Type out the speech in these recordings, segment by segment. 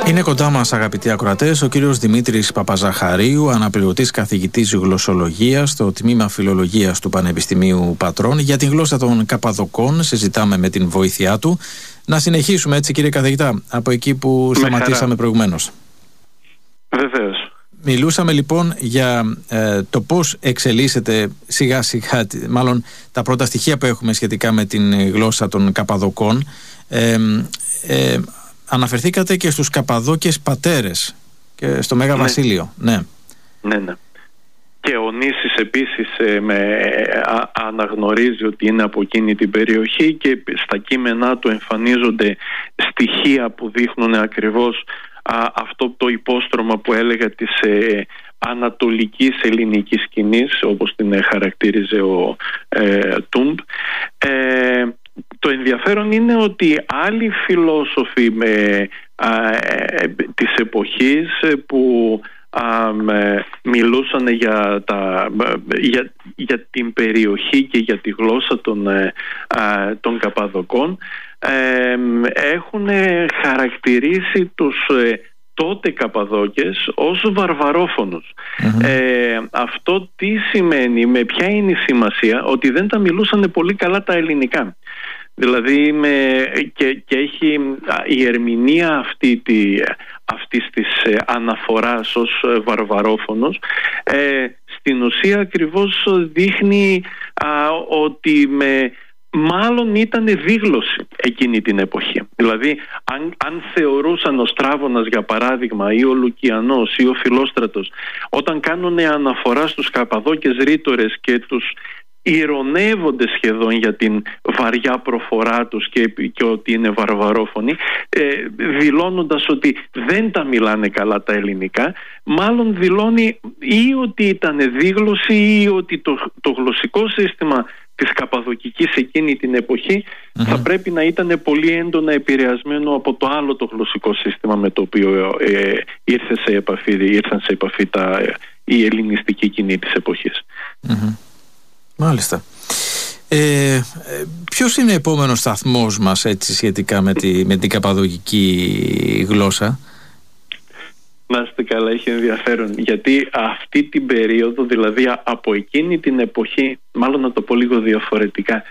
Είναι κοντά μας, αγαπητοί ακροατές, ο κύριος Δημήτρης Παπαζαχαρίου, αναπληρωτής καθηγητής γλωσσολογίας στο Τμήμα Φιλολογίας του Πανεπιστημίου Πατρών. Για την γλώσσα των Καπαδοκών συζητάμε με την βοήθειά του. Να συνεχίσουμε έτσι, κύριε καθηγητά, από εκεί που σταματήσαμε προηγουμένως. Βεβαίως. Μιλούσαμε λοιπόν για το πώς εξελίσσεται σιγά σιγά, μάλλον τα πρώτα στοιχεία που έχουμε σχετικά με την γλώσσα των Καπαδοκών. Αναφερθήκατε και στους Καπαδόκες πατέρες και στο Μέγα Βασίλειο. Ναι. Και ο Νήσης επίσης αναγνωρίζει ότι είναι από εκείνη την περιοχή και στα κείμενά του εμφανίζονται στοιχεία που δείχνουν ακριβώς αυτό το υπόστρωμα που έλεγα της ανατολικής ελληνικής σκηνής, όπως την χαρακτήριζε ο Τούμπ. Το ενδιαφέρον είναι ότι άλλοι φιλόσοφοι της εποχής που μιλούσαν για την περιοχή και για τη γλώσσα των Καπαδοκών έχουν χαρακτηρίσει τους τότε Καπαδόκες ως βαρβαρόφωνους. Αυτό τι σημαίνει, με ποια είναι η σημασία? Ότι δεν τα μιλούσαν πολύ καλά τα ελληνικά. Δηλαδή και έχει η ερμηνεία αυτής της αναφοράς ως βαρβαρόφωνος στην ουσία ακριβώς δείχνει ότι μάλλον ήταν δίγλωση εκείνη την εποχή. Δηλαδή αν θεωρούσαν ο Στράβωνας για παράδειγμα ή ο Λουκιανός ή ο Φιλόστρατος, όταν κάνουν αναφορά στους Καπαδόκες ρήτορες και τους ηρωνεύονται σχεδόν για την βαριά προφορά τους και ότι είναι βαρβαρόφωνοι, δηλώνοντας ότι δεν τα μιλάνε καλά τα ελληνικά, μάλλον δηλώνει ή ότι ήταν δίγλωση ή ότι το γλωσσικό σύστημα της Καπαδοκικής εκείνη την εποχή θα πρέπει να ήταν πολύ έντονα επηρεασμένο από το άλλο το γλωσσικό σύστημα με το οποίο ήρθαν σε επαφή η ελληνιστική κοινή της εποχής. Μάλιστα. Ποιος είναι ο επόμενος σταθμός μας έτσι σχετικά με την καπαδοκική γλώσσα? Να είστε καλά, έχει ενδιαφέρον, γιατί αυτή την περίοδο, δηλαδή από εκείνη την εποχή, μάλλον να το πω λίγο διαφορετικά,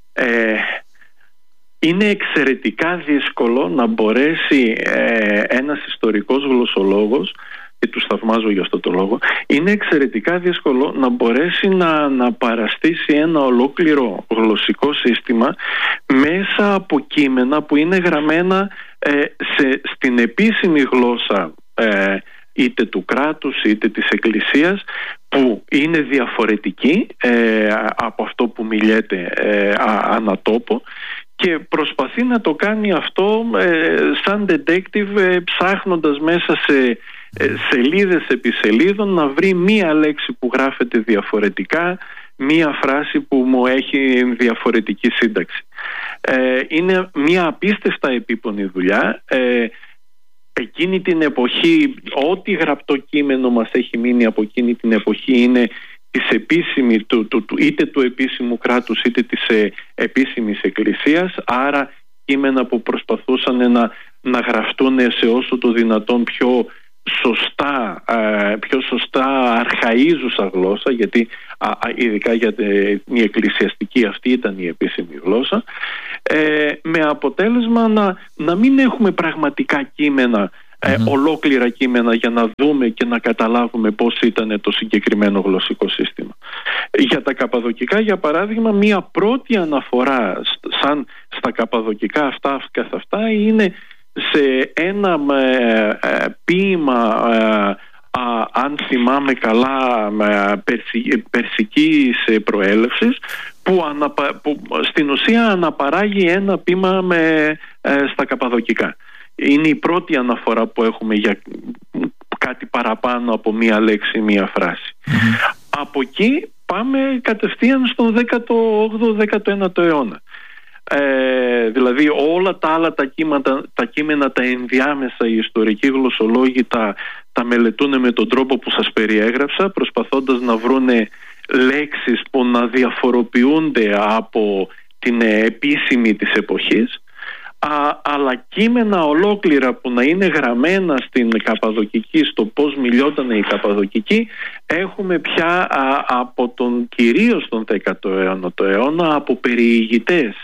είναι εξαιρετικά δύσκολο να μπορέσει ένας ιστορικός γλωσσολόγος, και τους θαυμάζω για αυτό το λόγο, είναι εξαιρετικά δύσκολο να μπορέσει να παραστήσει ένα ολόκληρο γλωσσικό σύστημα μέσα από κείμενα που είναι γραμμένα στην επίσημη γλώσσα είτε του κράτους είτε της εκκλησίας, που είναι διαφορετική από αυτό που μιλιέται ανατόπο, και προσπαθεί να το κάνει αυτό σαν detective, ψάχνοντας μέσα σε σελίδες επί σελίδων να βρει μία λέξη που γράφεται διαφορετικά, μία φράση που μου έχει διαφορετική σύνταξη. Είναι μία απίστευτα επίπονη δουλειά. Εκείνη την εποχή, ό,τι γραπτό κείμενο μας έχει μείνει από εκείνη την εποχή είναι της επίσημης, είτε του επίσημου κράτους είτε της επίσημης εκκλησίας, άρα κείμενα που προσπαθούσαν να γραφτούν σε όσο το δυνατόν πιο σωστά αρχαΐζουσα γλώσσα, γιατί ειδικά για την εκκλησιαστική αυτή ήταν η επίσημη γλώσσα, με αποτέλεσμα να μην έχουμε πραγματικά κείμενα, ολόκληρα κείμενα για να δούμε και να καταλάβουμε πώς ήταν το συγκεκριμένο γλωσσικό σύστημα. Για τα καπαδοκικά, για παράδειγμα, μία πρώτη αναφορά στα καπαδοκικά αυτά καθ' αυτά είναι σε ένα ποίημα, αν θυμάμαι καλά, περσικής προέλευσης, που στην ουσία αναπαράγει ένα ποίημα στα καπαδοκικά. Είναι η πρώτη αναφορά που έχουμε για κάτι παραπάνω από μία λέξη, μία φράση. Από εκεί πάμε κατευθείαν στον 18ο-19ο αιώνα. Δηλαδή όλα τα άλλα τα κείμενα τα ενδιάμεσα, οι ιστορικοί γλωσσολόγοι τα μελετούν με τον τρόπο που σας περιέγραψα, προσπαθώντας να βρούνε λέξεις που να διαφοροποιούνται από την επίσημη της εποχής. αλλά κείμενα ολόκληρα που να είναι γραμμένα στην Καπαδοκική, στο πώς μιλιότανε η Καπαδοκική, έχουμε πια από κυρίως τον 19ο αιώνα, από περιηγητές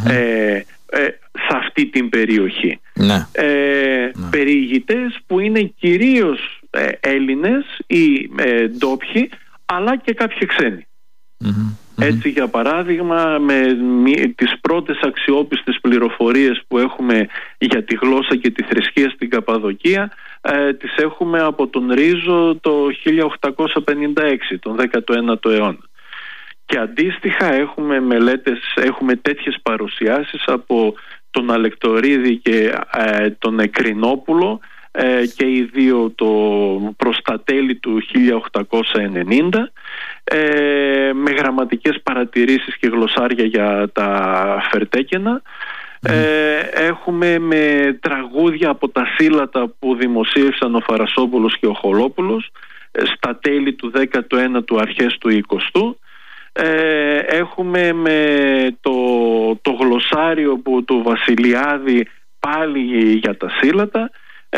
σε αυτή την περιοχή. Περιηγητές που είναι κυρίως Έλληνες ή ντόπιοι, αλλά και κάποιοι ξένοι. Έτσι, για παράδειγμα, με τις πρώτες αξιόπιστες πληροφορίες που έχουμε για τη γλώσσα και τη θρησκεία στην Καπαδοκία, τις έχουμε από τον Ρίζο το 1856, τον 19ο αιώνα. Και αντίστοιχα έχουμε μελέτες, έχουμε τέτοιες παρουσιάσεις από τον Αλεκτορίδη και τον Εκρινόπουλο, και οι δύο προς τα τέλη του 1890, με γραμματικές παρατηρήσεις και γλωσσάρια για τα φερτέκαινα. Έχουμε με τραγούδια από τα σύλλατα που δημοσίευσαν ο Φαρασόπουλος και ο Χολόπουλος στα τέλη του 19ου, αρχές του 20ου. Έχουμε με το γλωσσάριο του Βασιλιάδη, πάλι για τα σύλλατα,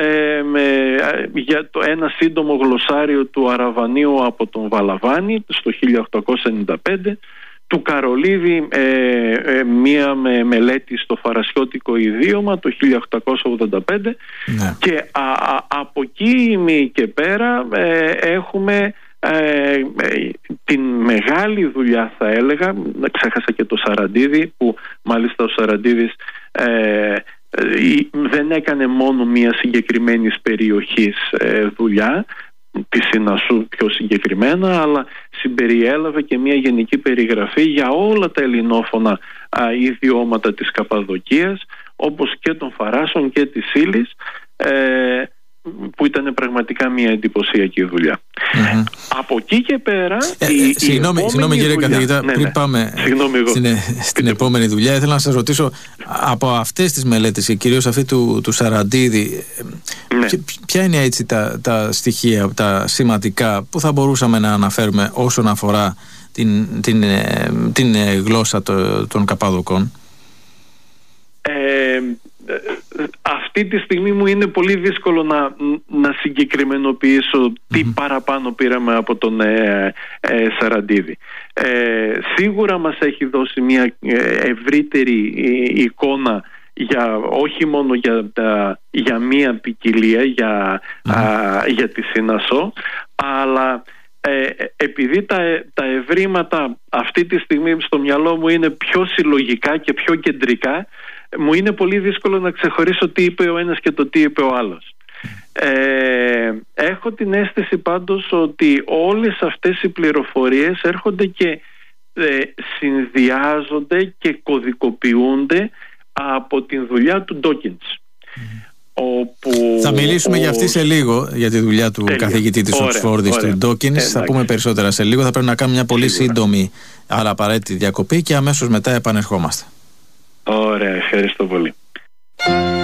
για ένα σύντομο γλωσσάριο του Αραβανίου από τον Βαλαβάνη στο 1895, του Καρολίδη μία μελέτη στο φαρασιώτικο ιδίωμα το 1885, και από εκεί και πέρα έχουμε την μεγάλη δουλειά, θα έλεγα, ξέχασα και το Σαραντίδη, που μάλιστα ο Σαραντίδης δεν έκανε μόνο μία συγκεκριμένης περιοχής δουλειά, τη Συνασσού πιο συγκεκριμένα, αλλά συμπεριέλαβε και μία γενική περιγραφή για όλα τα ελληνόφωνα ιδιώματα της Καπαδοκίας, όπως και των Φαράσων και της Ήλης, που ήταν πραγματικά μια εντυπωσιακή δουλειά. Από εκεί και πέρα συγγνώμη κύριε καθηγητά, πριν πάμε στην επόμενη δουλειά, ήθελα να σας ρωτήσω, από αυτές τις μελέτες και κυρίως αυτή του Σαραντίδη, ποια είναι έτσι τα στοιχεία, τα σημαντικά που θα μπορούσαμε να αναφέρουμε όσον αφορά την γλώσσα των Καπαδοκών? Αυτή τη στιγμή μου είναι πολύ δύσκολο να συγκεκριμενοποιήσω τι παραπάνω πήραμε από τον Σαραντίδη. Σίγουρα μας έχει δώσει μια ευρύτερη εικόνα όχι μόνο για μια ποικιλία, για τη Συνασσό, αλλά επειδή τα ευρήματα αυτή τη στιγμή στο μυαλό μου είναι πιο συλλογικά και πιο κεντρικά, μου είναι πολύ δύσκολο να ξεχωρίσω τι είπε ο ένας και το τι είπε ο άλλος. Έχω την αίσθηση πάντως ότι όλες αυτές οι πληροφορίες έρχονται και συνδυάζονται και κωδικοποιούνται από την δουλειά του Ντόκινς. Θα μιλήσουμε για αυτή σε λίγο, για τη δουλειά του καθηγητή της Οξφόρδης, του Ντόκινς. Θα πούμε περισσότερα σε λίγο. Θα πρέπει να κάνουμε μια πολύ σύντομη αλλά απαραίτητη διακοπή και αμέσως μετά επανερχόμαστε. Ωραία, ευχαριστώ πολύ.